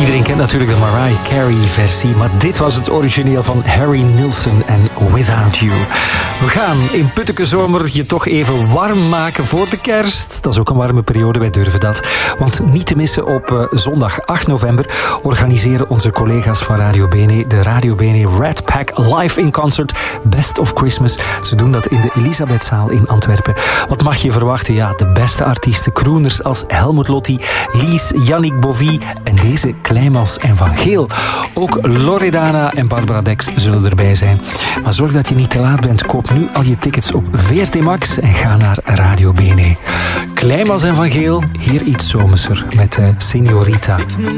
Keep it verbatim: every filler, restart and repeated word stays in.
Iedereen kent natuurlijk de Mariah Carey-versie, maar dit was het origineel van Harry Nilsson en Without You. We gaan in Putteke Zomer je toch even warm maken voor de kerst. Dat is ook een warme periode, wij durven dat. Want niet te missen, op uh, zondag acht november organiseren onze collega's van Radio Bene de Radio Bene Red Pack Live in Concert Best of Christmas. Ze doen dat in de Elisabethzaal in Antwerpen. Wat mag je verwachten? Ja, de beste artiesten, crooners als Helmut Lotti, Lies, Yannick Bovie en deze Kleimans en Van Geel. Ook Loredana en Barbara Dex zullen erbij zijn. Maar zorg dat je niet te laat bent. Koop nu al je tickets op V R T Max en ga naar Radio Bene. Kleimans en Van Geel, hier iets zomerser met uh, Señorita.